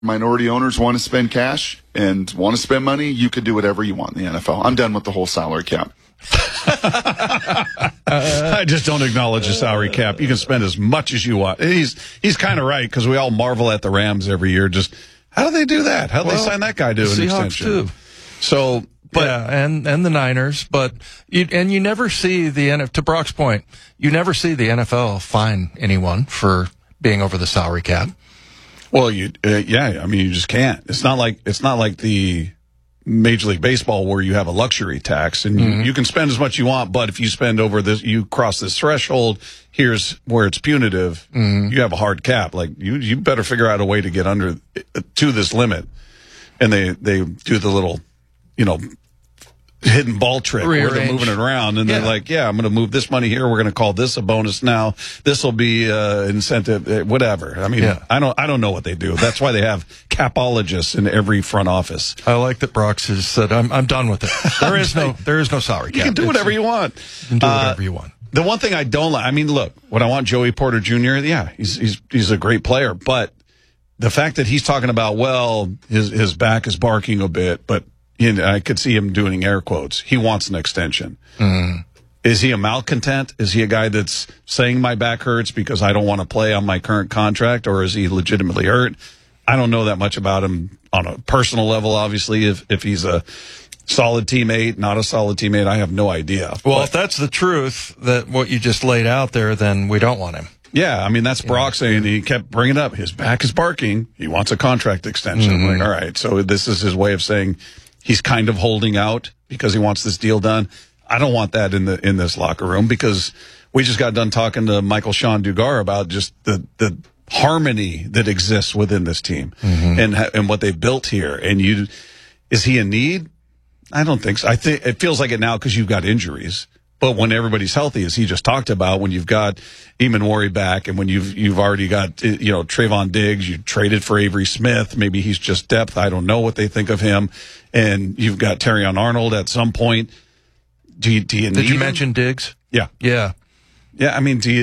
minority owners want to spend cash and want to spend money, you could do whatever you want in the NFL. I'm done with the whole salary cap. I just don't acknowledge the salary cap. You can spend as much as you want. He's kind of right, because we all marvel at the Rams every year. Just how do they do that? How do they sign that guy to an extension? Too. So, but yeah, and the Niners, but you never see to Brock's point, you never see the NFL fine anyone for being over the salary cap. Well, you just can't. It's not like the Major League Baseball where you have a luxury tax and you can spend as much you want, but if you spend over this, you cross this threshold, here's where it's punitive. You have a hard cap. Like you better figure out a way to get under to this limit. And they do the little, hidden ball trick where they're moving it around, and they're like, I'm going to move this money here. We're going to call this a bonus now. This will be incentive, whatever. I mean, I don't know what they do. That's why they have capologists in every front office. I like that Brox has said, I'm done with it. There is no salary cap. You can do whatever you want. You can do whatever you want. The one thing I don't like, look, what I want Joey Porter Jr., he's a great player, but the fact that he's talking about, his back is barking a bit, but I could see him doing air quotes. He wants an extension. Is he a malcontent? Is he a guy that's saying my back hurts because I don't want to play on my current contract, or is he legitimately hurt? I don't know that much about him on a personal level, obviously. If he's a solid teammate, not a solid teammate, I have no idea. Well, if that's the truth, that what you just laid out there, then we don't want him. Yeah, that's Brock saying, he kept bringing it up. His back is barking. He wants a contract extension. I'm like, all right, so this is his way of saying he's kind of holding out because he wants this deal done. I don't want that in this locker room, because we just got done talking to Michael Sean Dugar about just the harmony that exists within this team and what they built here. And is he in need? I don't think so. I think it feels like it now because you've got injuries. But when everybody's healthy, as he just talked about, when you've got Eamon Worry back, and when you've already got Trayvon Diggs, you traded for Avery Smith. Maybe he's just depth. I don't know what they think of him. And you've got Terrion Arnold at some point. Do you need Did you mention Diggs? Yeah. Yeah. Yeah.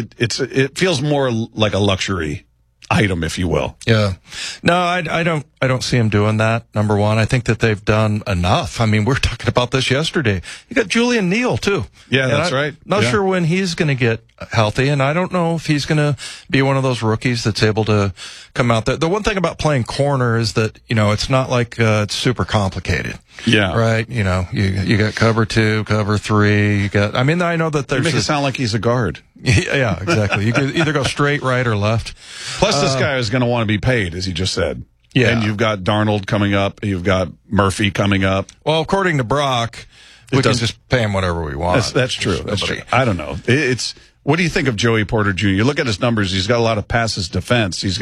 It feels more like a luxury item, if you will. Yeah. No, I don't see him doing that. Number one, I think that they've done enough. We were talking about this yesterday. You got Julian Neal too. Yeah, that's right. Not sure when he's going to get healthy, and I don't know if he's going to be one of those rookies that's able to come out there. The one thing about playing corner is that, it's not like it's super complicated. Yeah. Right? You got cover 2, cover 3, you got, I know that there's... You make it sound like he's a guard. Yeah, exactly. You could either go straight, right, or left. Plus, this guy is going to want to be paid, as he just said. Yeah. And you've got Darnold coming up. You've got Murphy coming up. Well, according to Brock, we can just pay him whatever we want. That's true. That's true. I don't know. What do you think of Joey Porter Jr.? You look at his numbers. He's got a lot of passes defense. He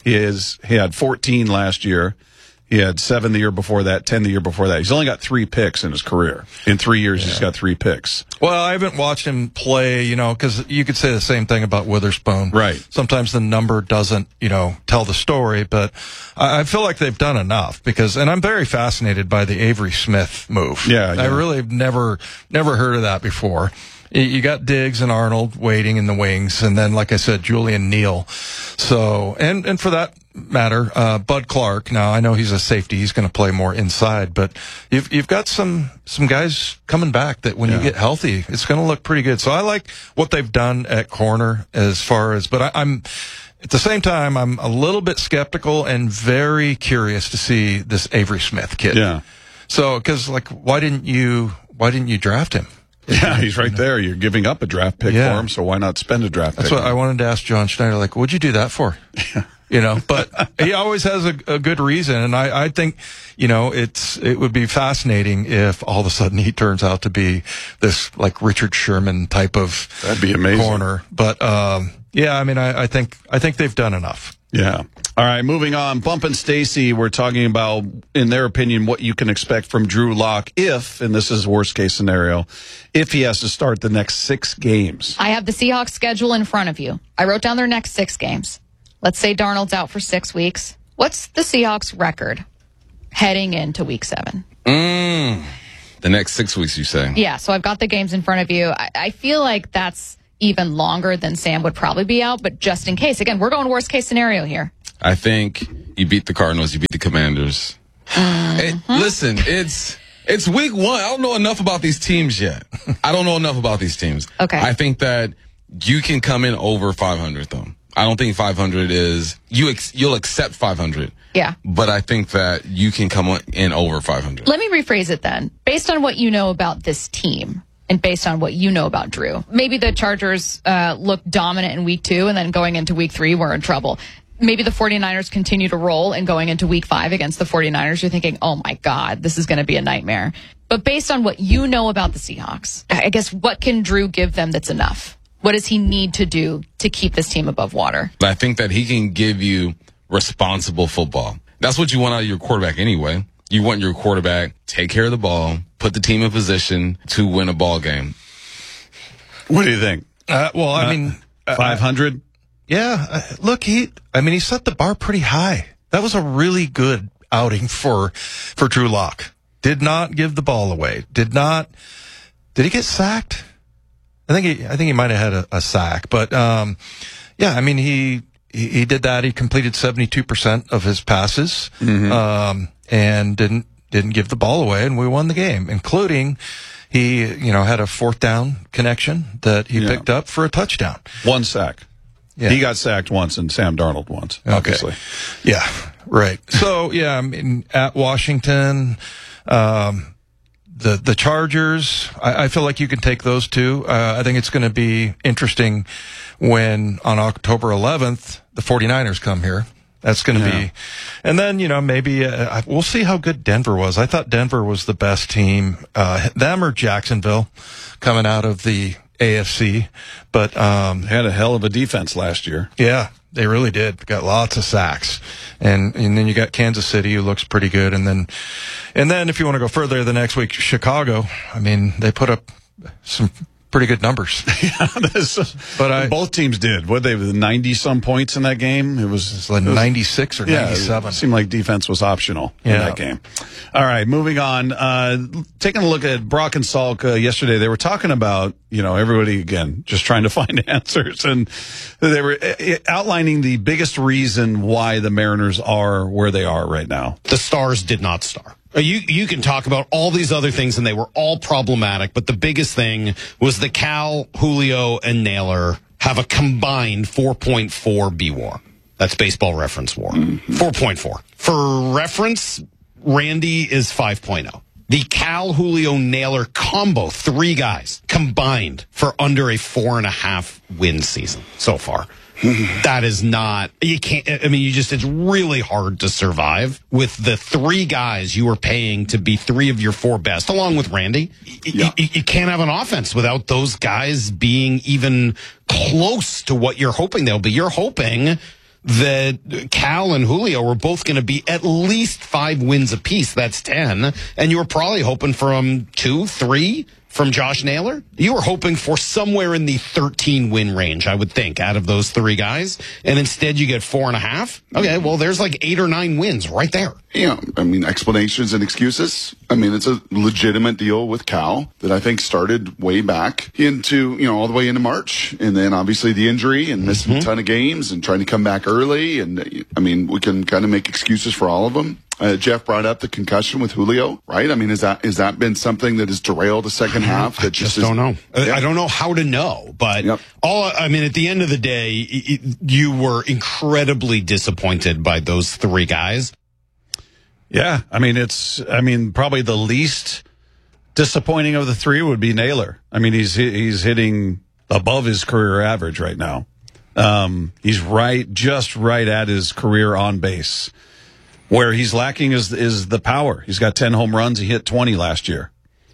had 14 last year. He had 7 the year before that, 10 the year before that. He's only got 3 picks in his career. In 3 years, he's got 3 picks. Well, I haven't watched him play, because you could say the same thing about Witherspoon. Right. Sometimes the number doesn't, tell the story, but I feel like they've done enough and I'm very fascinated by the Avery Smith move. Yeah. I really never heard of that before. You got Diggs and Arnold waiting in the wings, and then, like I said, Julian Neal. So, and for that matter, Bud Clark. Now, I know he's a safety; he's going to play more inside, but you've got some guys coming back that when you get healthy, it's going to look pretty good. So, I like what they've done at corner but I'm at the same time, I'm a little bit skeptical and very curious to see this Avery Smith kid. Yeah. So, because why didn't you draft him? Yeah, he's right there. You're giving up a draft pick for him, so why not spend a draft pick? That's what I wanted to ask John Schneider, what'd you do that for? But he always has a good reason, and I think, it would be fascinating if all of a sudden he turns out to be this, Richard Sherman type of That'd be amazing. corner. But, I think they've done enough. Yeah. All right, moving on. Bump and Stacy, we're talking about, in their opinion, what you can expect from Drew Lock if, and this is worst case scenario, if he has to start the next 6 games. I have the Seahawks schedule in front of you. I wrote down their next 6 games. Let's say Darnold's out for 6 weeks. What's the Seahawks record heading into week 7? The next 6 weeks, you say? Yeah, so I've got the games in front of you. I feel like that's even longer than Sam would probably be out, but just in case. Again, we're going worst case scenario here. I think you beat the Cardinals, you beat the Commanders. Listen, it's week 1. I don't know enough about these teams yet. Okay. I think that you can come in over 500, though. I don't think 500 is you'll accept 500. Yeah. But I think that you can come in over 500. Let me rephrase it then. Based on what you know about this team and based on what you know about Drew, maybe the Chargers look dominant in week 2 and then going into week 3, we're in trouble. Maybe the 49ers continue to roll and going into week 5 against the 49ers, you're thinking, oh my God, this is going to be a nightmare. But based on what you know about the Seahawks, I guess what can Drew give them that's enough? What does he need to do to keep this team above water? I think that he can give you responsible football. That's what you want out of your quarterback anyway. You want your quarterback take care of the ball, put the team in position to win a ball game. What do you think? Well, I mean, 500? Yeah, look, he set the bar pretty high. That was a really good outing for Drew Lock. Did not give the ball away. Did he get sacked? I think he might have had a sack, but yeah, I mean he did that. He completed 72% of his passes, and didn't give the ball away, and we won the game, including he had a 4th down connection that he picked up for a touchdown. 1 sack. Yeah. He got sacked once and Sam Darnold once, obviously. Okay. Yeah, right. So, yeah, I mean, at Washington, the Chargers, I feel like you can take those two. I think it's going to be interesting when on October 11th, the 49ers come here. That's going to be, and then, maybe we'll see how good Denver was. I thought Denver was the best team, them or Jacksonville coming out of the AFC, but Had a hell of a defense last year. yeah, they really did. Got lots of sacks, and then you got Kansas City, who looks pretty good, and then if you want to go further, the next week Chicago. I mean, they put up some pretty good numbers. But both teams did. What, they were 90-some points in that game? It was like 96 or 97. It seemed like defense was optional in that game. All right, moving on. Taking a look at Brock and Salk yesterday, they were talking about, everybody, again, just trying to find answers. And they were outlining the biggest reason why the Mariners are where they are right now. The stars did not star. You can talk about all these other things, and they were all problematic, but the biggest thing was the Cal, Julio, and Naylor have a combined 4.4 B-WAR. That's Baseball Reference WAR. 4.4. For reference, Randy is 5.0. The Cal, Julio, Naylor combo, 3 guys combined for under a 4.5 win season so far. That is not, you can't, I mean, it's really hard to survive with the 3 guys you are paying to be 3 of your 4 best, along with Randy. You can't have an offense without those guys being even close to what you're hoping they'll be. You're hoping that Cal and Julio were both going to be at least 5 wins apiece. That's 10. And you were probably hoping from 2, 3 from Josh Naylor. You were hoping for somewhere in the 13 win range, I would think, out of those 3 guys. And instead you get 4.5. Okay, well, there's like 8 or 9 wins right there. Yeah, I mean, explanations and excuses. I mean, it's a legitimate deal with Cal that I think started way back into, all the way into March. And then obviously the injury and missing a ton of games and trying to come back early. And I mean, we can kind of make excuses for all of them. Jeff brought up the concussion with Julio, right? I mean, has that been something that has derailed the second half? I just don't know. Yeah. I don't know how to know, but at the end of the day, you were incredibly disappointed by those 3 guys. Yeah, I mean, probably the least disappointing of the 3 would be Naylor. I mean, he's hitting above his career average right now. He's just right at his career on base. Where he's lacking is the power. He's got 10 home runs. He hit 20 last year.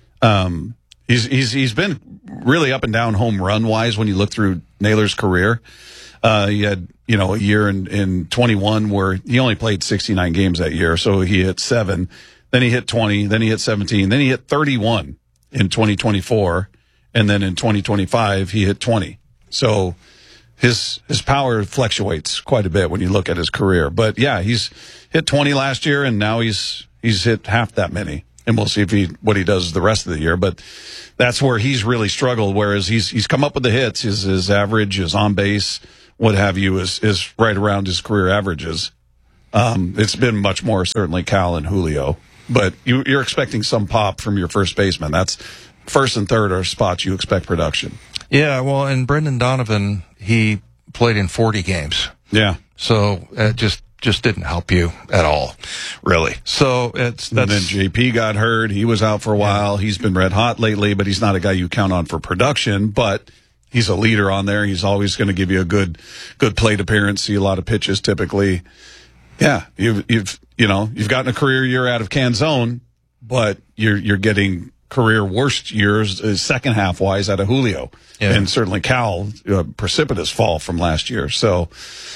He's been really up and down home run wise when you look through Naylor's career. He had, a year in 21 where he only played 69 games that year. So he hit 7, then he hit 20, then he hit 17, then he hit 31 in 2024. And then in 2025, he hit 20. So his power fluctuates quite a bit when you look at his career. But yeah, he's hit 20 last year, and now he's hit half that many. And we'll see what he does the rest of the year. But that's where he's really struggled. Whereas he's come up with the hits. His average, his on base, what have you, is right around his career averages. It's been much more certainly Cal and Julio, but you're expecting some pop from your first baseman. That's first and third are spots you expect production. Yeah, well, and Brendan Donovan, he played in 40 games. Yeah. So it just didn't help you at all, really. So and then JP got hurt. He was out for a while. He's been red hot lately, but he's not a guy you count on for production, but he's a leader on there. He's always going to give you a good plate appearance, see a lot of pitches typically. Yeah, you've gotten a career year out of Canzone, but you're getting career worst years second half wise out of Julio, and certainly Cal, precipitous fall from last year. So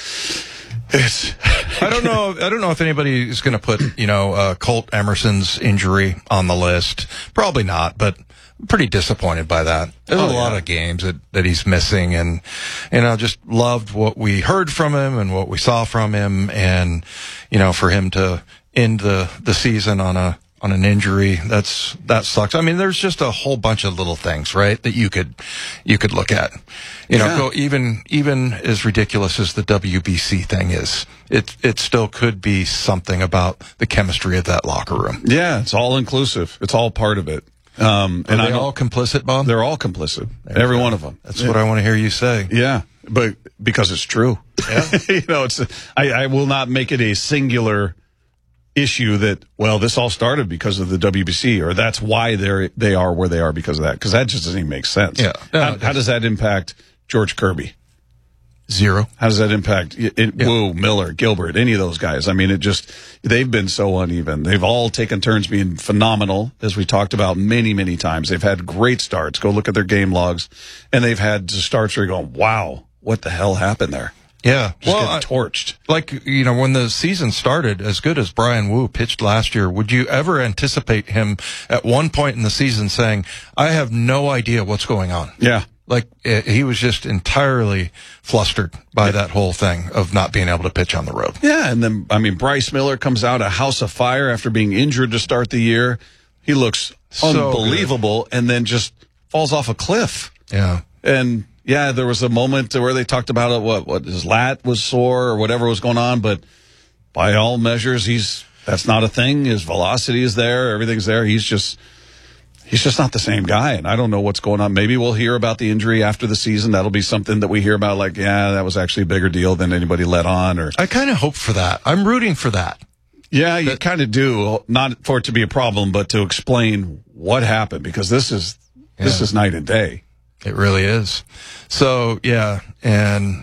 it's I don't know if anybody is going to put Colt Emerson's injury on the list. Probably not, but pretty disappointed by that. There's a lot of games that he's missing, and just loved what we heard from him and what we saw from him, and for him to end the season on an injury, that sucks. I mean, there's just a whole bunch of little things, right, that you could look at. Go even as ridiculous as the WBC thing is, it still could be something about the chemistry of that locker room. Yeah, it's all inclusive. It's all part of it. Are they all complicit, Bob? They're all complicit. Every one of them. That's what I want to hear you say. Yeah, but because it's true. Yeah. I will not make it a singular issue that, well, this all started because of the WBC, or that's why they are where they are because of that, because that just doesn't even make sense. Yeah. How does that impact George Kirby? Zero. How does that impact Wu, Miller, Gilbert, any of those guys? I mean, they've been so uneven. They've all taken turns being phenomenal, as we talked about many, many times. They've had great starts. Go look at their game logs. And they've had starts where you're going, wow, what the hell happened there? Yeah. Just get torched. When the season started, as good as Brian Wu pitched last year, would you ever anticipate him at one point in the season saying, I have no idea what's going on? Yeah. He was just entirely flustered by that whole thing of not being able to pitch on the road. Yeah, and then, Bryce Miller comes out a house of fire after being injured to start the year. He looks unbelievable, good. And then just falls off a cliff. Yeah. And, yeah, there was a moment where they talked about it, what his lat was sore or whatever was going on, but by all measures, that's not a thing. His velocity is there. Everything's there. He's just not the same guy, and I don't know what's going on. Maybe we'll hear about the injury after the season. That'll be something that we hear about, that was actually a bigger deal than anybody let on. Or I kind of hope for that. I'm rooting for that. Yeah, you kind of do. Not for it to be a problem, but to explain what happened, because this is night and day. It really is. So, yeah, and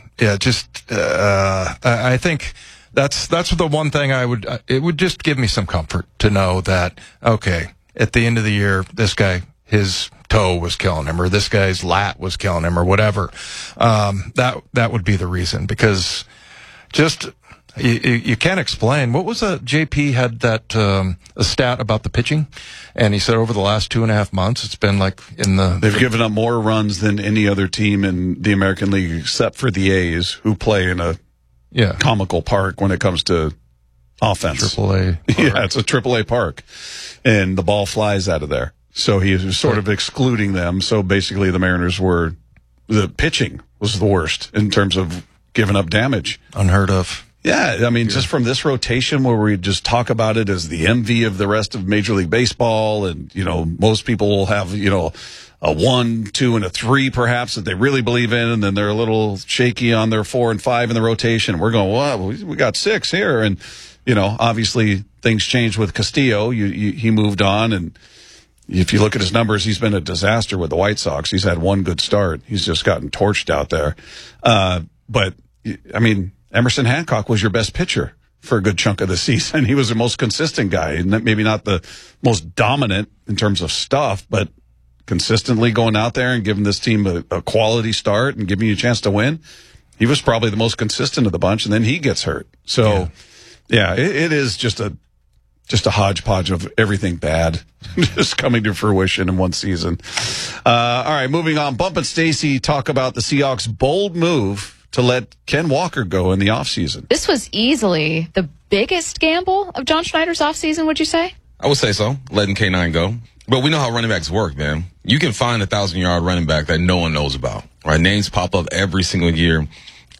I think that's the one thing it would just give me some comfort to know that, okay, at the end of the year, this guy, his toe was killing him, or this guy's lat was killing him, or whatever. That would be the reason, because just you can't explain. What was JP had that a stat about the pitching, and he said over the last 2.5 months, it's been they've given up more runs than any other team in the American League except for the A's, who play in a comical park when it comes to offense. AAA. Yeah, it's a AAA park, and the ball flies out of there. So he was sort of excluding them. So basically, the Mariners the pitching was the worst in terms of giving up damage. Unheard of. Yeah, just from this rotation where we just talk about it as the envy of the rest of Major League Baseball, and most people will have a 1, 2, and a 3 perhaps that they really believe in, and then they're a little shaky on their 4 and 5 in the rotation. We're going, well, we got 6 here, and obviously things changed with Castillo. He moved on, and if you look at his numbers, he's been a disaster with the White Sox. He's had one good start. He's just gotten torched out there. But Emerson Hancock was your best pitcher for a good chunk of the season. He was the most consistent guy, and maybe not the most dominant in terms of stuff, but consistently going out there and giving this team a quality start and giving you a chance to win. He was probably the most consistent of the bunch, and then he gets hurt. So, it is just a hodgepodge of everything bad just coming to fruition in one season. All right, moving on. Bump and Stacy talk about the Seahawks' bold move to let Ken Walker go in the offseason. This was easily the biggest gamble of John Schneider's offseason, would you say? I would say so, letting K9 go. But we know how running backs work, man. You can find a 1,000-yard running back that no one knows about, right? Names pop up every single year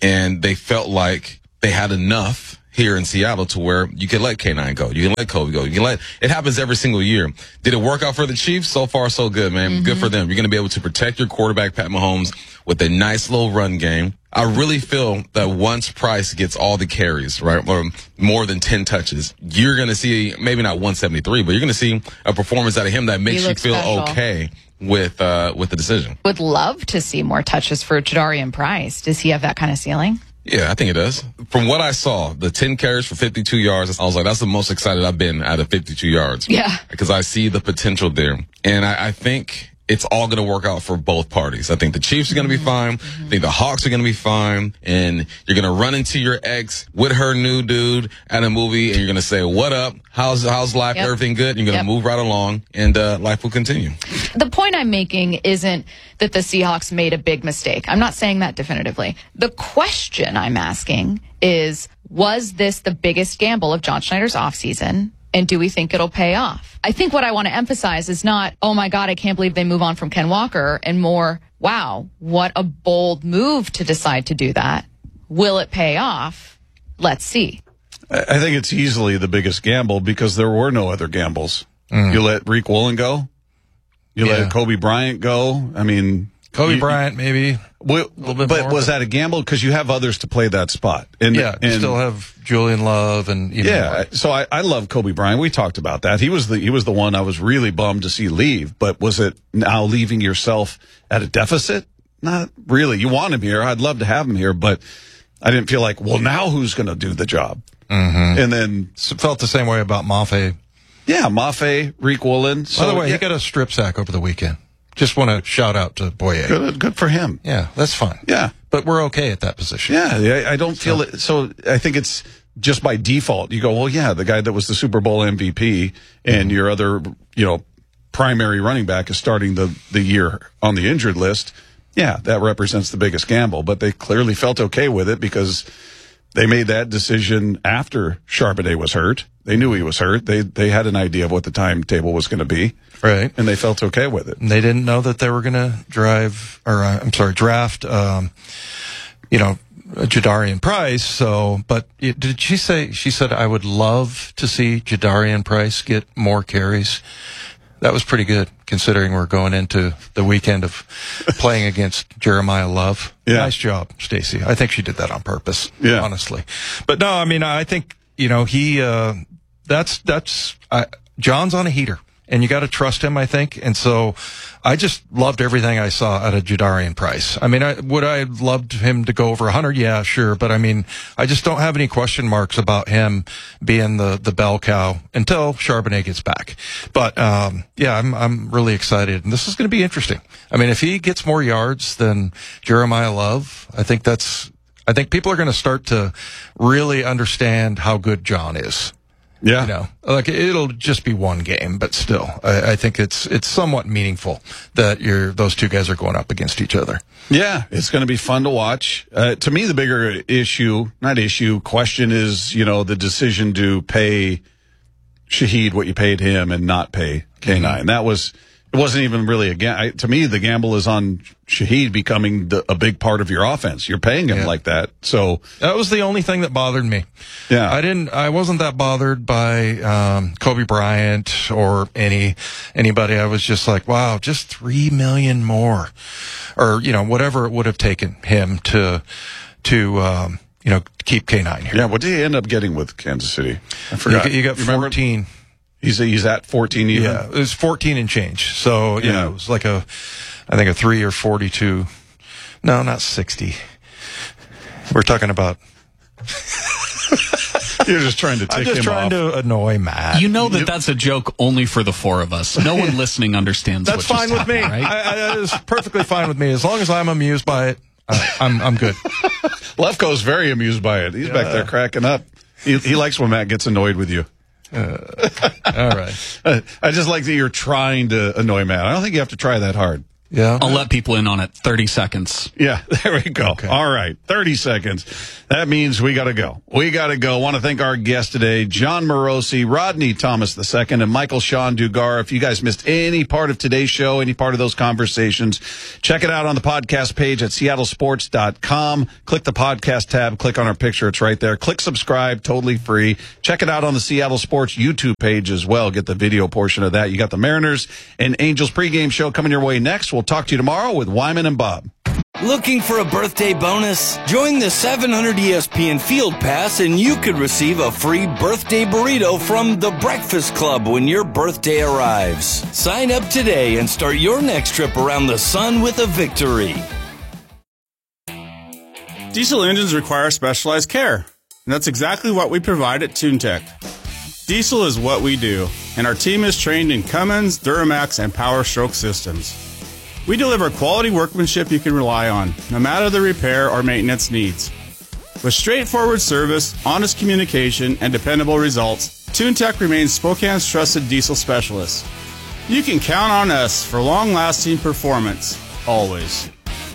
and they felt like they had enough here in Seattle to where you can let K9 go. You can let Kobe go. It happens every single year. Did it work out for the Chiefs? So far, so good, man. Good for them. You're going to be able to protect your quarterback, Pat Mahomes, with a nice little run game. I really feel that once Price gets all the carries, right, or more than 10 touches, you're going to see, maybe not 173, but you're going to see a performance out of him that makes you feel special. okay with the decision. Would love to see more touches for Jadarian Price. Does he have that kind of ceiling? Yeah, I think it does. From what I saw, the 10 carries for 52 yards, I was like, that's the most excited I've been out of 52 yards. Yeah. Because I see the potential there. And I think it's all going to work out for both parties. I think the Chiefs are going to be fine. I think the Hawks are going to be fine. And you're going to run into your ex with her new dude at a movie, and you're going to say, what up? How's life? Yep. Everything good? And you're going to move right along, and life will continue. The point I'm making isn't that the Seahawks made a big mistake. I'm not saying that definitively. The question I'm asking is, was this the biggest gamble of John Schneider's offseason? And do we think it'll pay off? I think what I want to emphasize is not, oh my God, I can't believe they move on from Ken Walker, and more, wow, what a bold move to decide to do that. Will it pay off? Let's see. I think it's easily the biggest gamble because there were no other gambles. You let Reek Woolen go. You let Kobe Bryant go. I mean, Kobe Bryant, maybe. Well, a little bit but more, was that a gamble? Because you have others to play that spot. And, Yeah, you and still have Julian Love and so I love Kobe Bryant. We talked about that. He was the one I was really bummed to see leave. But was it now leaving yourself at a deficit? Not really. You want him here. I'd love to have him here, but I didn't feel like, well, now who's going to do the job? And then felt the same way about Mafe. yeah, Mafe, Reek Woolen. By the way, he got a strip sack over the weekend. Just want to shout out to Boye. good for him. Yeah, that's fine. Yeah. But we're okay at that position. Yeah, I don't feel it. So I think it's just by default. You go, well, yeah, the guy that was the Super Bowl MVP and your other, primary running back is starting the year on the injured list. Yeah, that represents the biggest gamble. But they clearly felt okay with it because they made that decision after Charbonnet was hurt. They knew he was hurt. They had an idea of what the timetable was going to be. Right. And they felt okay with it. And they didn't know that they were going to draft, Jadarian Price. So, but did she said, I would love to see Jadarian Price get more carries. That was pretty good considering we're going into the weekend of playing against Jeremiah Love. Yeah. Nice job, Stacey. I think she did that on purpose. Yeah. Honestly. But no, I mean, I think, John's on a heater. And you got to trust him, I think. And so I just loved everything I saw out of Jadarian Price. I mean, would I have loved him to go over 100? Yeah, sure. But I mean, I just don't have any question marks about him being the bell cow until Charbonnet gets back. But, I'm really excited. And this is going to be interesting. I mean, if he gets more yards than Jeremiah Love, I think people are going to start to really understand how good John is. Yeah. Like it'll just be one game, but still, I think it's somewhat meaningful that those two guys are going up against each other. Yeah, it's going to be fun to watch. To me, the bigger question is, the decision to pay Shaheed what you paid him and not pay K9. It wasn't even really to me, the gamble is on Shaheed becoming a big part of your offense. You're paying him like that. So that was the only thing that bothered me. Yeah. I wasn't that bothered by, Kobe Bryant or anybody. I was just like, wow, just $3 million more or, whatever it would have taken him to keep K9 here. Yeah. What did he end up getting with Kansas City? I forgot. You got 14. He's at 14 even? Yeah, it was 14 and change. So, it was like I think a 3 or 42. No, not 60. We're talking about. You're just trying to tick him off. I'm just trying to annoy Matt. You know that's a joke only for the four of us. No one listening understands that's what fine just with me. happened, right? That is perfectly fine with me. As long as I'm amused by it, I'm good. Lefko's very amused by it. He's back there cracking up. He likes when Matt gets annoyed with you. All right. I just like that you're trying to annoy Matt. I don't think you have to try that hard. Yeah. I'll let people in on it. 30 seconds. Yeah, there we go. Okay. All right, 30 seconds. That means we got to go. We got to go. Want to thank our guests today, John Morosi, Rodney Thomas II, and Michael Sean Dugar. If you guys missed any part of today's show, any part of those conversations, check it out on the podcast page at seattlesports.com. Click the podcast tab, click on our picture. It's right there. Click subscribe, totally free. Check it out on the Seattle Sports YouTube page as well. Get the video portion of that. You got the Mariners and Angels pregame show coming your way next. We'll talk to you tomorrow with Wyman and Bob. Looking for a birthday bonus? Join the 700 ESPN Field Pass and you could receive a free birthday burrito from The Breakfast Club when your birthday arrives. Sign up today and start your next trip around the sun with a victory. Diesel engines require specialized care, and that's exactly what we provide at TuneTech. Diesel is what we do, and our team is trained in Cummins, Duramax, and Power Stroke systems. We deliver quality workmanship you can rely on, no matter the repair or maintenance needs. With straightforward service, honest communication, and dependable results, TuneTech remains Spokane's trusted diesel specialist. You can count on us for long-lasting performance, always.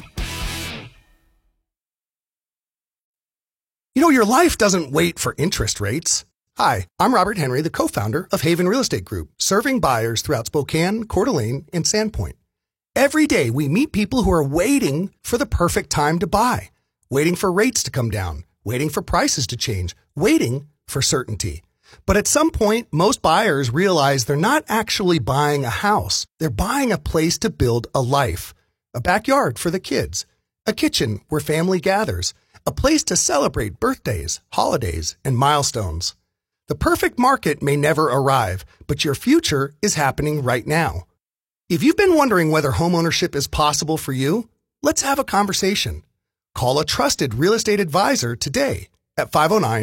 You know, your life doesn't wait for interest rates. Hi, I'm Robert Henry, the co-founder of Haven Real Estate Group, serving buyers throughout Spokane, Coeur d'Alene, and Sandpoint. Every day, we meet people who are waiting for the perfect time to buy, waiting for rates to come down, waiting for prices to change, waiting for certainty. But at some point, most buyers realize they're not actually buying a house. They're buying a place to build a life, a backyard for the kids, a kitchen where family gathers, a place to celebrate birthdays, holidays, and milestones. The perfect market may never arrive, but your future is happening right now. If you've been wondering whether homeownership is possible for you, let's have a conversation. Call a trusted real estate advisor today at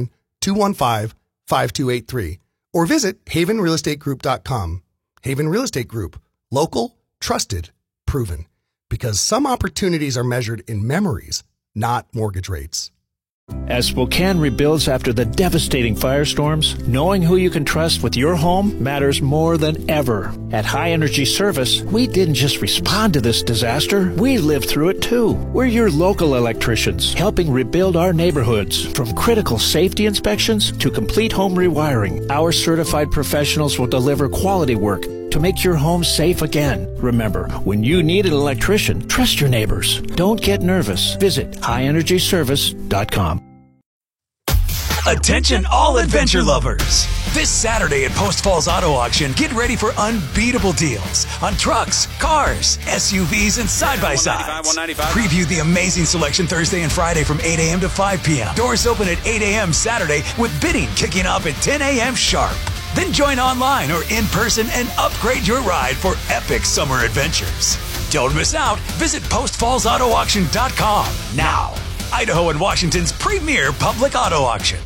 509-215-5283 or visit havenrealestategroup.com. Haven Real Estate Group. Local, trusted, proven. Because some opportunities are measured in memories, not mortgage rates. As Spokane rebuilds after the devastating firestorms, knowing who you can trust with your home matters more than ever. At High Energy Service, we didn't just respond to this disaster, we lived through it too. We're your local electricians, helping rebuild our neighborhoods. From critical safety inspections to complete home rewiring, our certified professionals will deliver quality work to make your home safe again. Remember, when you need an electrician, trust your neighbors. Don't get nervous. Visit highenergyservice.com. Attention all adventure lovers. This Saturday at Post Falls Auto Auction, get ready for unbeatable deals on trucks, cars, SUVs, and side-by-sides. Preview the amazing selection Thursday and Friday from 8 a.m. to 5 p.m. Doors open at 8 a.m. Saturday with bidding kicking off at 10 a.m. sharp. Then join online or in person and upgrade your ride for epic summer adventures. Don't miss out. Visit postfallsautoauction.com now. Idaho and Washington's premier public auto auction.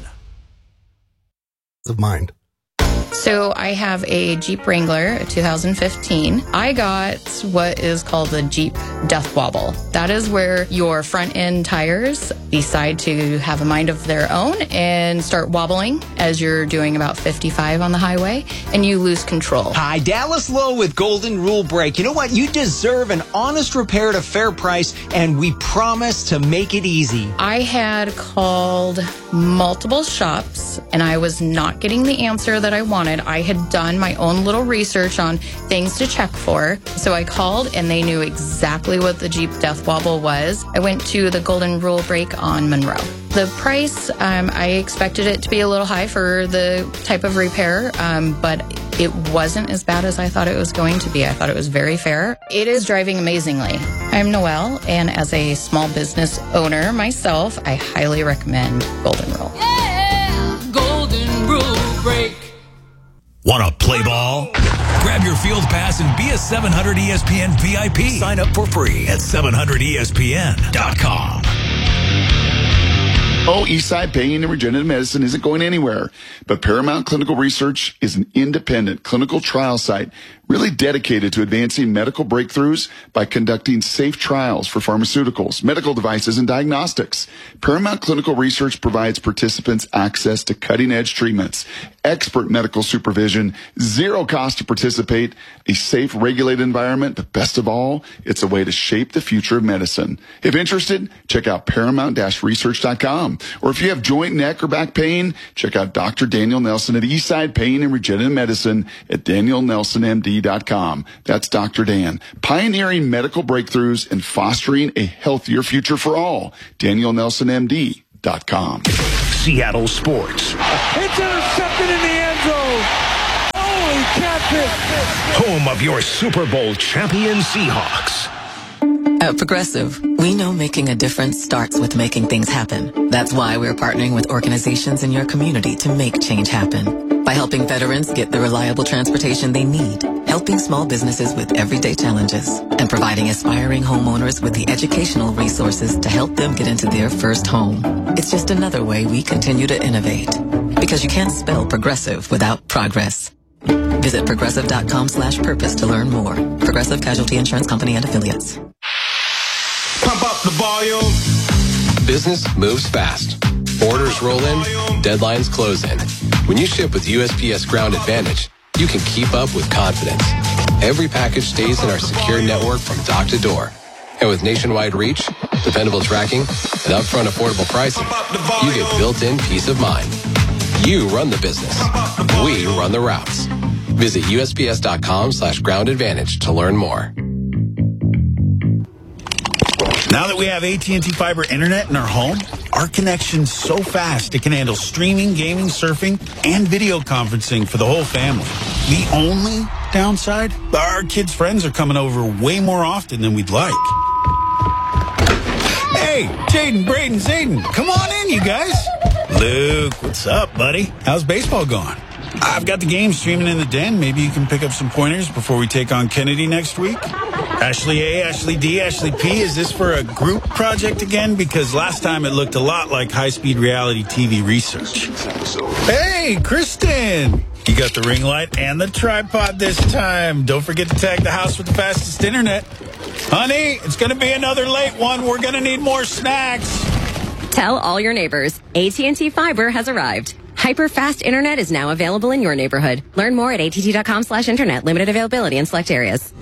Of mind. So I have a Jeep Wrangler, a 2015. I got what is called the Jeep Death Wobble. That is where your front end tires decide to have a mind of their own and start wobbling as you're doing about 55 on the highway, and you lose control. Hi, Dallas Lowe with Golden Rule Brake. You know what? You deserve an honest repair at a fair price, and we promise to make it easy. I had called multiple shops, and I was not getting the answer that I wanted. I had done my own little research on things to check for. So I called and they knew exactly what the Jeep Death Wobble was. I went to the Golden Rule Brake on Monroe. The price, I expected it to be a little high for the type of repair, but it wasn't as bad as I thought it was going to be. I thought it was very fair. It is driving amazingly. I'm Noelle, and as a small business owner myself, I highly recommend Golden Rule. Yeah, Golden Rule Brake. Want to play ball? Grab your field pass and be a 700 ESPN VIP. Sign up for free at 700ESPN.com. Oh, Eastside Pain and Regenerative Medicine isn't going anywhere, but Paramount Clinical Research is an independent clinical trial site really dedicated to advancing medical breakthroughs by conducting safe trials for pharmaceuticals, medical devices, and diagnostics. Paramount Clinical Research provides participants access to cutting-edge treatments, expert medical supervision, zero cost to participate, a safe, regulated environment, but best of all, it's a way to shape the future of medicine. If interested, check out paramount-research.com. Or if you have joint, neck, or back pain, check out Dr. Daniel Nelson at Eastside Pain and Regenerative Medicine at danielnelsonmd.com. That's Dr. Dan, pioneering medical breakthroughs and fostering a healthier future for all. danielnelsonmd.com. Seattle Sports. It's intercepted in the end zone. Holy catfish. Home of your Super Bowl champion Seahawks. At Progressive, we know making a difference starts with making things happen. That's why we're partnering with organizations in your community to make change happen. By helping veterans get the reliable transportation they need, helping small businesses with everyday challenges, and providing aspiring homeowners with the educational resources to help them get into their first home. It's just another way we continue to innovate. Because you can't spell progressive without progress. Visit progressive.com/purpose to learn more. Progressive Casualty Insurance Company and Affiliates. Pump up the volume. Business moves fast. Orders roll in, deadlines close in. When you ship with USPS Ground Advantage, you can keep up with confidence. Every package stays in our secure network from dock to door. And with nationwide reach, dependable tracking, and upfront affordable pricing, you get built-in peace of mind. You run the business. We run the routes. Visit USPS.com/Ground Advantage to learn more. Now that we have AT&T Fiber Internet in our home, our connection's so fast it can handle streaming, gaming, surfing, and video conferencing for the whole family. The only downside? Our kids' friends are coming over way more often than we'd like. Hey, Jaden, Braden, Zayden, come on in, you guys. Luke, what's up, buddy? How's baseball going? I've got the game streaming in the den. Maybe you can pick up some pointers before we take on Kennedy next week. Ashley A, Ashley D, Ashley P, is this for a group project again? Because last time it looked a lot like high-speed reality TV research. Hey, Kristen! You got the ring light and the tripod this time. Don't forget to tag the house with the fastest internet. Honey, it's going to be another late one. We're going to need more snacks. Tell all your neighbors, AT&T Fiber has arrived. Hyper-fast internet is now available in your neighborhood. Learn more at att.com/internet. Limited availability in select areas.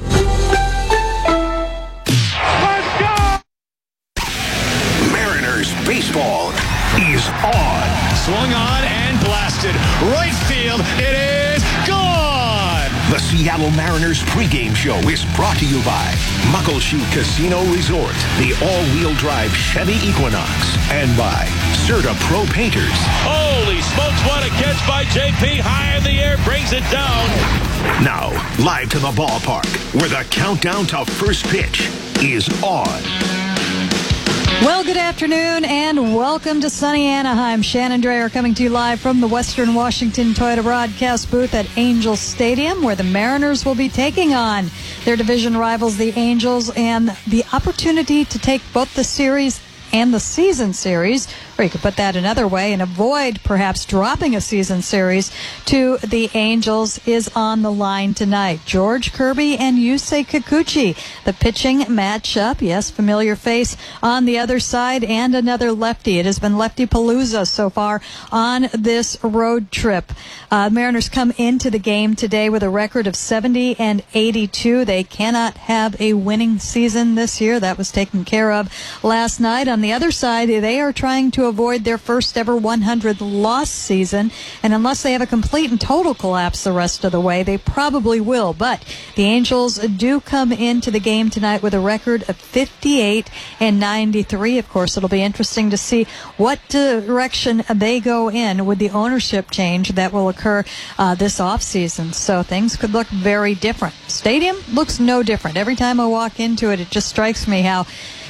Mariners baseball is on. Swung on and blasted. Right field. It is gone. The Seattle Mariners pregame show is brought to you by Muckleshoot Casino Resort, the all-wheel drive Chevy Equinox, and by Serta Pro Painters. Holy smokes, what a catch by JP. High in the air, brings it down. Now, live to the ballpark, where the countdown to first pitch is on. Well, good afternoon and welcome to sunny Anaheim. Shannon Drayer coming to you live from the Western Washington Toyota broadcast booth at Angels Stadium, where the Mariners will be taking on their division rivals, the Angels, and the opportunity to take both the series and the season series, or you could put that another way and avoid perhaps dropping a season series to the Angels, is on the line tonight. George Kirby and Yusei Kikuchi, the pitching matchup. Yes, familiar face on the other side, and another lefty. It has been lefty palooza so far on this road trip. Mariners come into the game today with a record of 70-82. They cannot have a winning season this year. That was taken care of last night. On the other side, they are trying to avoid their first ever 100 loss season, and unless they have a complete and total collapse the rest of the way, they probably will. But the Angels do come into the game tonight with a record of 58-93. Of course, it'll be interesting to see what direction they go in with the ownership change that will occur this offseason. So things could look very different. Stadium looks no different. Every time I walk into it, it just strikes me how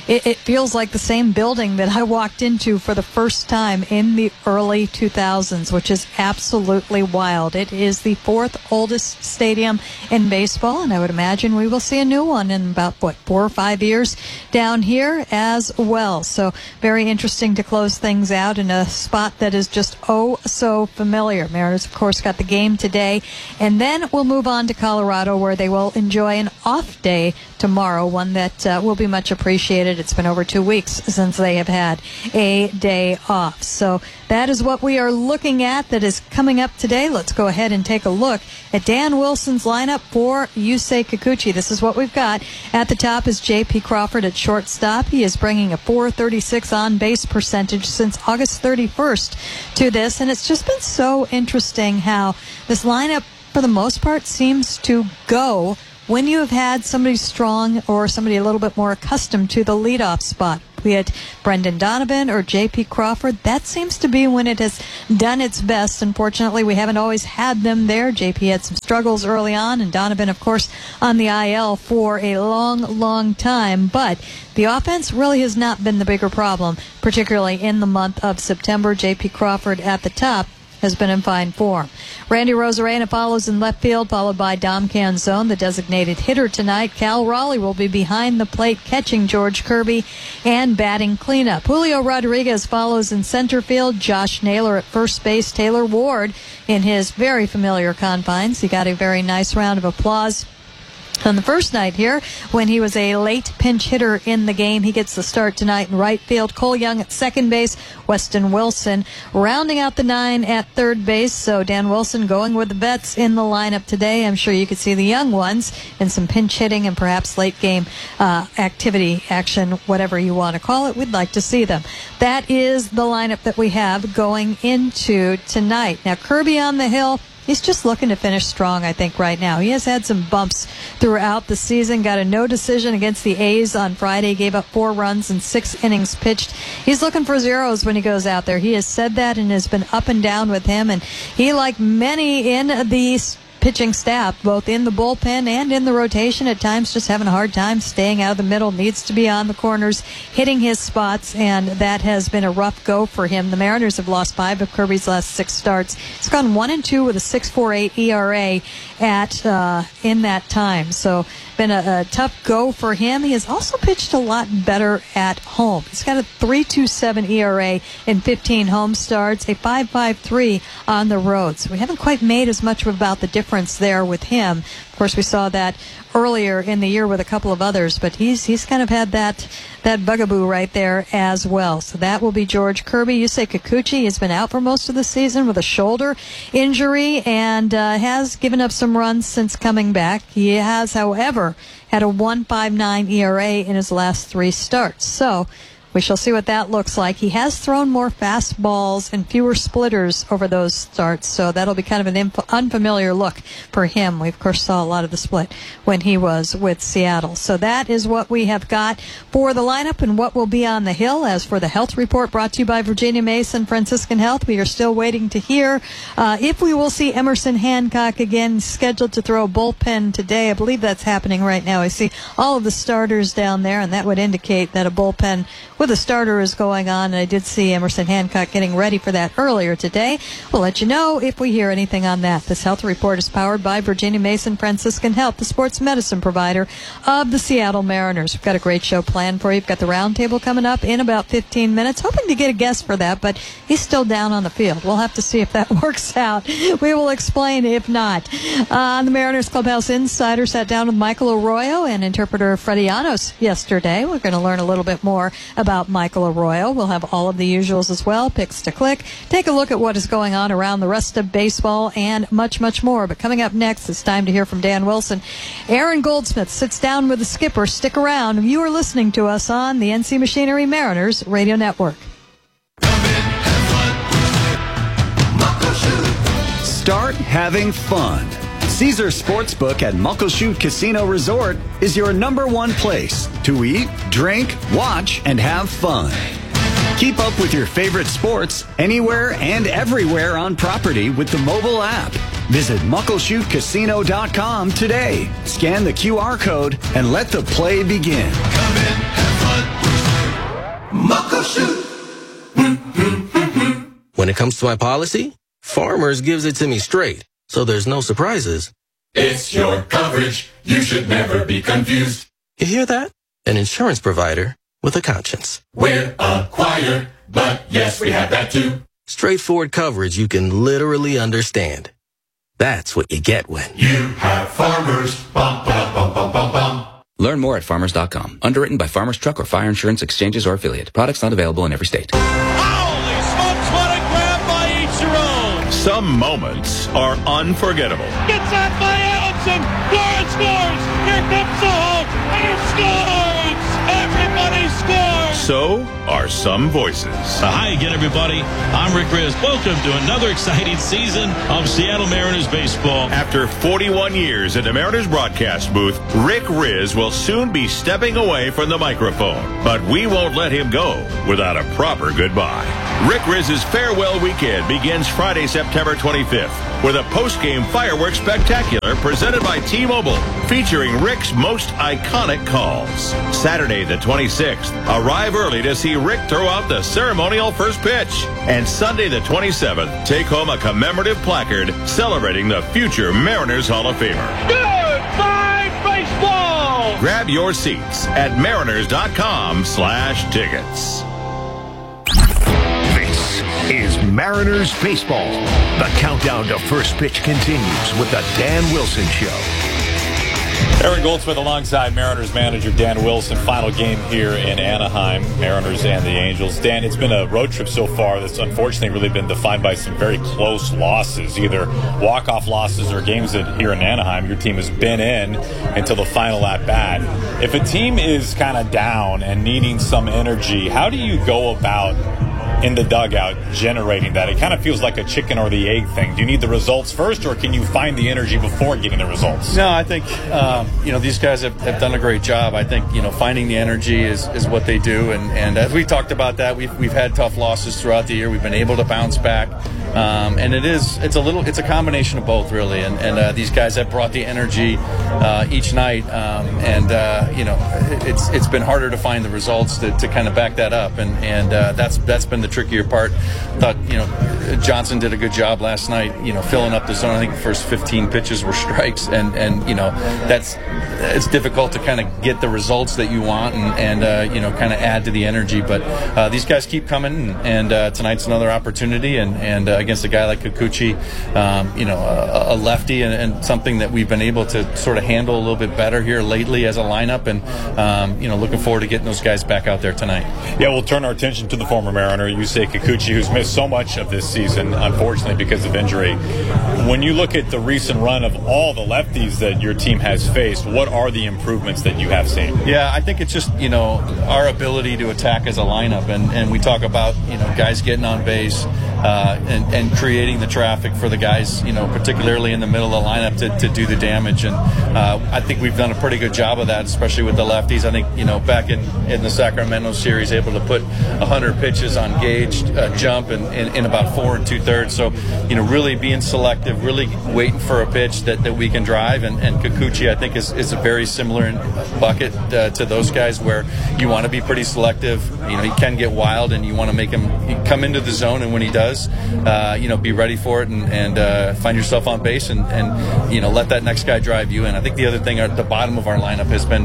it feels like the same building that I walked into for the first time in the early 2000s, which is absolutely wild. It is the fourth oldest stadium in baseball, and I would imagine we will see a new one in about, 4 or 5 years down here as well. So very interesting to close things out in a spot that is just so familiar. Mariners, of course, got the game today, and then we'll move on to Colorado, where they will enjoy an off day tomorrow, one that will be much appreciated. It's been over 2 weeks since they have had a day off. So that is what we are looking at that is coming up today. Let's go ahead and take a look at Dan Wilson's lineup for Yusei Kikuchi. This is what we've got. At the top is J.P. Crawford at shortstop. He is bringing a .436 on-base percentage since August 31st to this, and it's just been so interesting how this lineup, for the most part, seems to go when you have had somebody strong or somebody a little bit more accustomed to the leadoff spot. Be it Brendan Donovan or J.P. Crawford, that seems to be when it has done its best. Unfortunately, we haven't always had them there. J.P. had some struggles early on, and Donovan, of course, on the IL for a long time. But the offense really has not been the bigger problem, particularly in the month of September. J.P. Crawford at the top has been in fine form. Randy Rosarena follows in left field, followed by Dom Canzone, the designated hitter tonight. Cal Raleigh will be behind the plate, catching George Kirby and batting cleanup. Julio Rodriguez follows in center field. Josh Naylor at first base. Taylor Ward in his very familiar confines. He got a very nice round of applause on the first night here when he was a late pinch hitter in the game. He gets the start tonight in right field. Cole Young at second base. Weston Wilson rounding out the 9 at third base. So Dan Wilson going with the vets in the lineup today. I'm sure you could see the young ones in some pinch hitting and perhaps late game activity, action, whatever you want to call it. We'd like to see them. That is the lineup that we have going into tonight. Now, Kirby on the hill, he's just looking to finish strong, I think, right now. He has had some bumps throughout the season. Got a no decision against the A's on Friday. Gave up 4 runs in 6 innings pitched. He's looking for zeros when he goes out there. He has said that and has been up and down with him. And he, like many in the pitching staff, both in the bullpen and in the rotation, at times just having a hard time staying out of the middle, needs to be on the corners, hitting his spots, and that has been a rough go for him. The Mariners have lost 5 of Kirby's last 6 starts. He's gone 1-2 with a 6.48 ERA in that time. So been a tough go for him. He has also pitched a lot better at home. He's got a 3.27 ERA in 15 home starts, a 5.53 on the road. So we haven't quite made as much about the difference there with him. Of course, we saw that earlier in the year with a couple of others, but he's kind of had that bugaboo right there as well. So that will be George Kirby. Yusei Kikuchi has been out for most of the season with a shoulder injury and has given up some runs since coming back. He has, however, had a 1.59 ERA in his last 3 starts. So we shall see what that looks like. He has thrown more fastballs and fewer splitters over those starts, so that'll be kind of an unfamiliar look for him. We, of course, saw a lot of the split when he was with Seattle. So that is what we have got for the lineup and what will be on the hill. As for the health report brought to you by Virginia Mason Franciscan Health, we are still waiting to hear if we will see Emerson Hancock again, scheduled to throw a bullpen today. I believe that's happening right now. I see all of the starters down there, and that would indicate that a bullpen with a starter is going on, and I did see Emerson Hancock getting ready for that earlier today. We'll let you know if we hear anything on that. This health report is powered by Virginia Mason Franciscan Health, the sports medicine provider of the Seattle Mariners. We've got a great show planned for you. We've got the roundtable coming up in about 15 minutes. Hoping to get a guest for that, but he's still down on the field. We'll have to see if that works out. We will explain if not. The Mariners Clubhouse Insider sat down with Michael Arroyo and interpreter Freddie Llanos yesterday. We're going to learn a little bit more about Michael Arroyo. We'll have all of the usuals as well, picks to click, take a look at what is going on around the rest of baseball, and much more. But coming up next, it's time to hear from Dan Wilson. Aaron Goldsmith sits down with the skipper. Stick around. You are listening to us on the NC Machinery Mariners Radio Network. Start having fun. Caesar Sportsbook at Muckleshoot Casino Resort is your #1 place to eat, drink, watch, and have fun. Keep up with your favorite sports anywhere and everywhere on property with the mobile app. Visit MuckleshootCasino.com today. Scan the QR code and let the play begin. Come in, have fun. Muckleshoot. When it comes to my policy, Farmers gives it to me straight, so there's no surprises. It's your coverage. You should never be confused. You hear that? An insurance provider with a conscience. We're acquired, but yes, we have that too. Straightforward coverage you can literally understand. That's what you get when you have Farmers. Bum, bum, bum, bum, bum, bum. Learn more at farmers.com. Underwritten by Farmers Truck or Fire Insurance Exchanges or Affiliate. Products not available in every state. Holy smokes, what a grab by Ichiro! Some moments are unforgettable. Gets out by Allison. Florence scores. Here comes the Hulk. And he scores. Everybody scores. So are some voices. Hi again, everybody. I'm Rick Riz. Welcome to another exciting season of Seattle Mariners baseball. After 41 years at the Mariners broadcast booth, Rick Riz will soon be stepping away from the microphone. But we won't let him go without a proper goodbye. Rick Riz's farewell weekend begins Friday, September 25th with a post-game fireworks spectacular presented by T-Mobile, featuring Rick's most iconic calls. Saturday, the 26th, arrive early to see Rick throw out the ceremonial first pitch. And Sunday, the 27th, take home a commemorative placard celebrating the future Mariners Hall of Famer. Goodbye, baseball! Grab your seats at mariners.com/tickets. This is Mariners Baseball. The countdown to first pitch continues with the Dan Wilson Show. Aaron Goldsmith alongside Mariners manager Dan Wilson. Final game here in Anaheim, Mariners and the Angels. Dan, it's been a road trip so far that's unfortunately really been defined by some very close losses, either walk-off losses or games that here in Anaheim your team has been in until the final at-bat. If a team is kind of down and needing some energy, how do you go about in the dugout generating that? It kind of feels like a chicken or the egg thing. Do you need the results first, or can you find the energy before getting the results? No, I think these guys have done a great job. I think finding the energy is what they do, and as we talked about that, we've had tough losses throughout the year. We've been able to bounce back, and it's a combination of both really. And these guys have brought the energy each night, it's been harder to find the results to kind of back that up, and that's been the trickier part. Thought Johnson did a good job last night, filling up the zone. I think the first 15 pitches were strikes, and it's difficult to kind of get the results that you want and kind of add to the energy. But these guys keep coming, and tonight's another opportunity, and against a guy like Kikuchi, a lefty, and something that we've been able to sort of handle a little bit better here lately as a lineup, and looking forward to getting those guys back out there tonight. Yeah, we'll turn our attention to the former Mariner, Yusei Kikuchi, who's missed so much of this season, unfortunately, because of injury. When you look at the recent run of all the lefties that your team has faced, what are the improvements that you have seen? Yeah, I think it's just, our ability to attack as a lineup, and we talk about, guys getting on base, and creating the traffic for the guys, particularly in the middle of the lineup to do the damage. And I think we've done a pretty good job of that, especially with the lefties. I think, back in the Sacramento series, able to put 100 pitches on Gage, jump in about 4 2/3. So, really being selective, really waiting for a pitch that we can drive. And Kikuchi, I think, is a very similar bucket to those guys, where you want to be pretty selective. He can get wild, and you want to make him come into the zone, and when he does, be ready for it and find yourself on base and let that next guy drive you in. I think the other thing at the bottom of our lineup has been,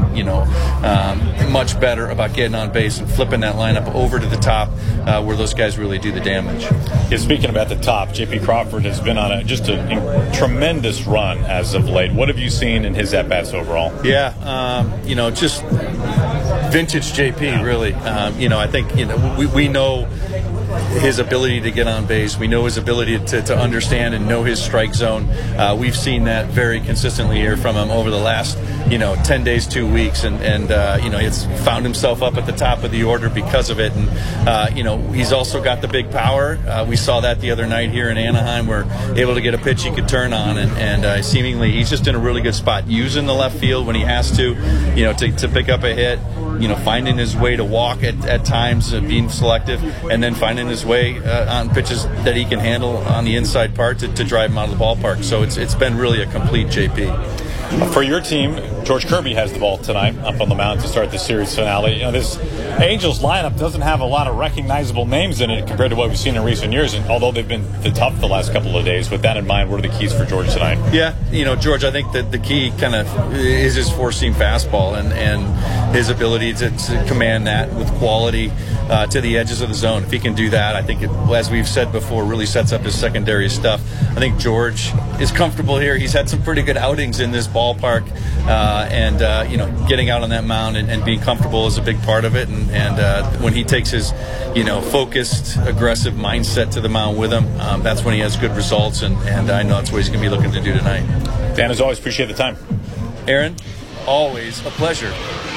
much better about getting on base and flipping that lineup over to the top, where those guys really do the damage. Yeah, speaking about the top, J.P. Crawford has been on a tremendous run as of late. What have you seen in his at-bats overall? Yeah, just vintage JP, really. I think, we know his ability to get on base. We know his ability to understand and know his strike zone. We've seen that very consistently here from him over the last, 10 days, 2 weeks. And he's found himself up at the top of the order because of it. And, he's also got the big power. We saw that the other night here in Anaheim. We're able to get a pitch he could turn on. And seemingly he's just in a really good spot, using the left field when he has to pick up a hit. Finding his way to walk at times, being selective, and then finding his way on pitches that he can handle on the inside part to drive him out of the ballpark. So it's been really a complete JP. For your team, George Kirby has the ball tonight up on the mound to start the series finale. This Angels lineup doesn't have a lot of recognizable names in it compared to what we've seen in recent years, and although they've been tough the last couple of days. With that in mind, what are the keys for George tonight? Yeah, George, I think that the key kind of is his four-seam fastball and his ability to command that with quality to the edges of the zone. If he can do that, I think, as we've said before, really sets up his secondary stuff. I think George is comfortable here. He's had some pretty good outings in this ballpark, and getting out on that mound and being comfortable is a big part of it. And when he takes his, focused, aggressive mindset to the mound with him, that's when he has good results. And I know that's what he's going to be looking to do tonight. Dan, as always, appreciate the time. Aaron, always a pleasure.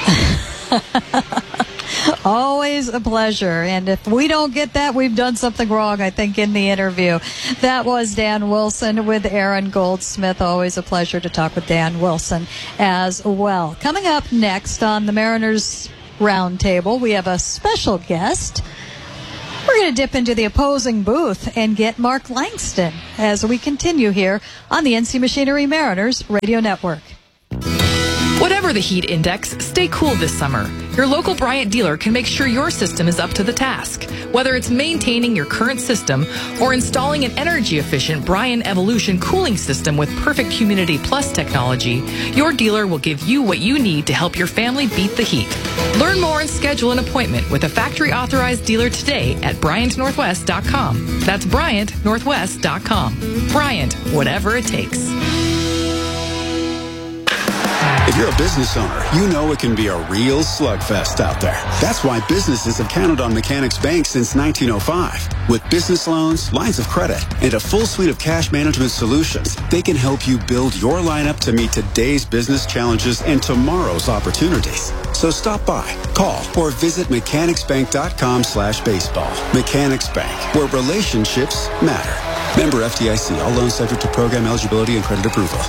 Always a pleasure. And if we don't get that, we've done something wrong, I think, in the interview. That was Dan Wilson with Aaron Goldsmith. Always a pleasure to talk with Dan Wilson as well. Coming up next on the Mariners Roundtable, we have a special guest. We're going to dip into the opposing booth and get Mark Langston as we continue here on the NC Machinery Mariners Radio Network. Whatever the heat index, stay cool this summer. Your local Bryant dealer can make sure your system is up to the task. Whether it's maintaining your current system or installing an energy-efficient Bryant Evolution cooling system with perfect Humidity Plus technology, your dealer will give you what you need to help your family beat the heat. Learn more and schedule an appointment with a factory-authorized dealer today at BryantNorthwest.com. That's BryantNorthwest.com. Bryant, whatever it takes. If you're a business owner, you know it can be a real slugfest out there. That's why businesses have counted on Mechanics Bank since 1905. With business loans, lines of credit, and a full suite of cash management solutions, they can help you build your lineup to meet today's business challenges and tomorrow's opportunities. So stop by, call, or visit mechanicsbank.com/baseball. Mechanics Bank, where relationships matter. Member FDIC. All loans subject to program eligibility and credit approval.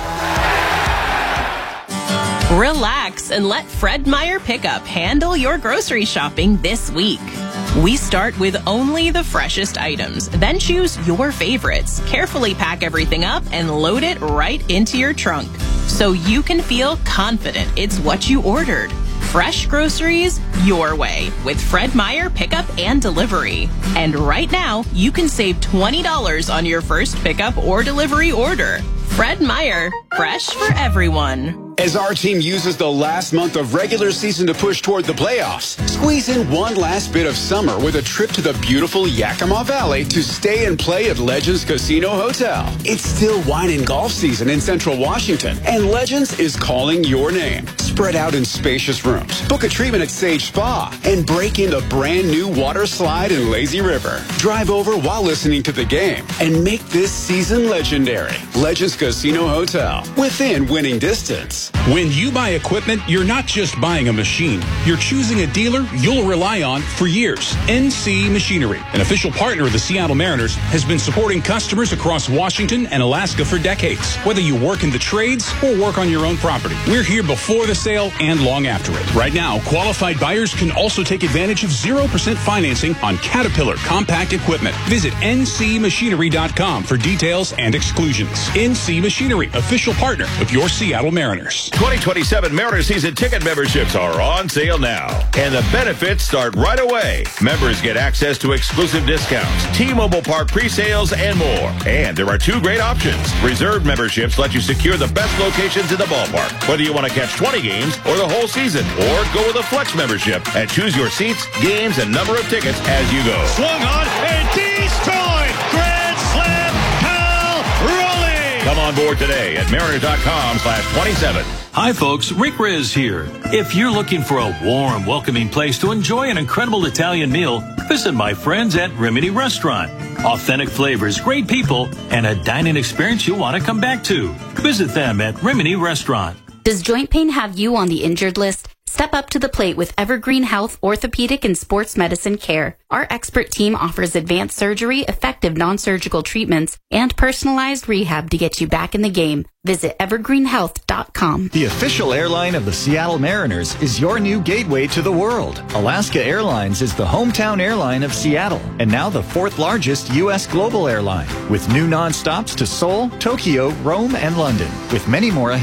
Relax and let Fred Meyer Pickup handle your grocery shopping this week. We start with only the freshest items, then choose your favorites. Carefully pack everything up and load it right into your trunk so you can feel confident it's what you ordered. Fresh groceries your way with Fred Meyer Pickup and Delivery. And right now, you can save $20 on your first pickup or delivery order. Fred Meyer, fresh for everyone. As our team uses the last month of regular season to push toward the playoffs, squeeze in one last bit of summer with a trip to the beautiful Yakima Valley to stay and play at Legends Casino Hotel. It's still wine and golf season in Central Washington, and Legends is calling your name. Spread out in spacious rooms, book a treatment at Sage Spa, and break in the brand new water slide in Lazy River. Drive over while listening to the game and make this season legendary. Legends Casino Hotel, within winning distance. When you buy equipment, you're not just buying a machine. You're choosing a dealer you'll rely on for years. NC Machinery, an official partner of the Seattle Mariners, has been supporting customers across Washington and Alaska for decades. Whether you work in the trades or work on your own property, we're here before the sale and long after it. Right now, qualified buyers can also take advantage of 0% financing on Caterpillar compact equipment. Visit ncmachinery.com for details and exclusions. NC Machinery, official partner of your Seattle Mariners. 2027 Mariners season ticket memberships are on sale now, and the benefits start right away. Members get access to exclusive discounts, T-Mobile Park pre-sales, and more. And there are two great options. Reserved memberships let you secure the best locations in the ballpark, whether you want to catch 20 games or the whole season, or go with a flex membership and choose your seats, games, and number of tickets as you go. Swung on and destroyed. Grand slam, Cal Raleigh. Come on board today at Mariners.com/27. Hi folks, Rick Riz here. If you're looking for a warm, welcoming place to enjoy an incredible Italian meal, visit my friends at Rimini Restaurant. Authentic flavors, great people, and a dining experience you'll want to come back to. Visit them at Rimini Restaurant. Does joint pain have you on the injured list? Step up to the plate with Evergreen Health Orthopedic and Sports Medicine Care. Our expert team offers advanced surgery, effective non-surgical treatments, and personalized rehab to get you back in the game. Visit evergreenhealth.com. The official airline of the Seattle Mariners is your new gateway to the world. Alaska Airlines is the hometown airline of Seattle, and now the fourth largest U.S. global airline, with new nonstops to Seoul, Tokyo, Rome, and London, with many more ahead.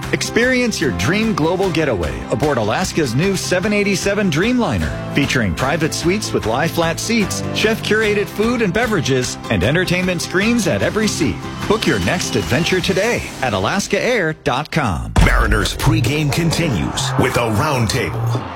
Experience your dream global getaway aboard Alaska's new 787 Dreamliner, featuring private suites with lie-flat seats, chef-curated food and beverages, and entertainment screens at every seat. Book your next adventure today at alaskaair.com. Mariners pregame continues with a roundtable.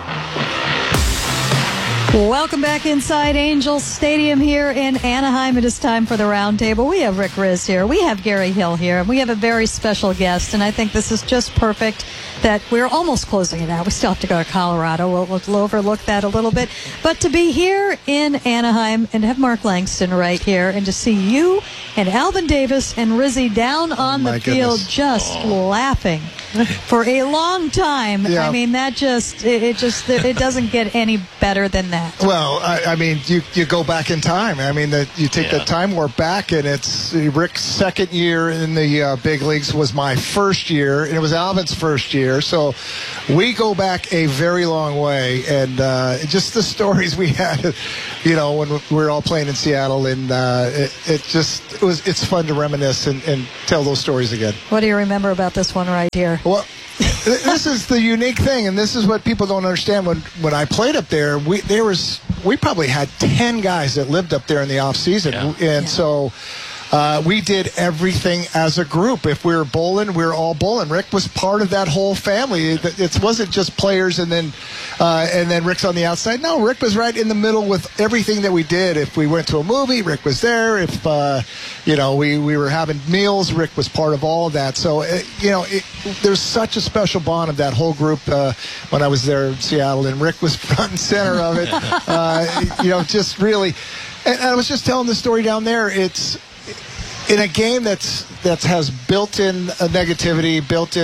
Welcome back inside Angels Stadium here in Anaheim. It is time for the roundtable. We have Rick Rizzs here. We have Gary Hill here. And we have a very special guest. And I think this is just perfect that we're almost closing it out. We still have to go to Colorado. We'll overlook that a little bit. But to be here in Anaheim and have Mark Langston right here and to see you and Alvin Davis and Rizzy down on the field just laughing for a long time. Yeah. I mean, that it doesn't get any better than that. Well, I mean, you go back in time. I mean, you take the time warp back, and it's Rick's second year in the big leagues was my first year, and it was Alvin's first year. So we go back a very long way, and just the stories we had, when we were all playing in Seattle, and it's fun to reminisce and tell those stories again. What do you remember about this one right here? Well, this is the unique thing, and this is what people don't understand. When I played up there, we probably had 10 guys that lived up there in the off season, so we did everything as a group. If we were bowling, we were all bowling. Rick was part of that whole family. It wasn't just players and then Rick's on the outside. No, Rick was right in the middle with everything that we did. If we went to a movie, Rick was there. If we were having meals, Rick was part of all of that. So there's such a special bond of that whole group when I was there in Seattle, and Rick was front and center of it. Just really. And I was just telling the story down there. It's in a game that has built-in negativity, built-in